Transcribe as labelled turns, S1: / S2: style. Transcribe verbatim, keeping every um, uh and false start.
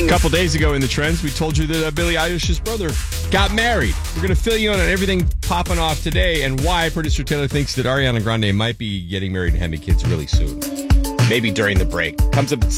S1: A couple days ago in the trends, we told you that uh, Billie Eilish's brother got married. We're going to fill you in on everything popping off today and why producer Taylor thinks that Ariana Grande might be getting married and having kids really soon. Maybe during the break. Comes up at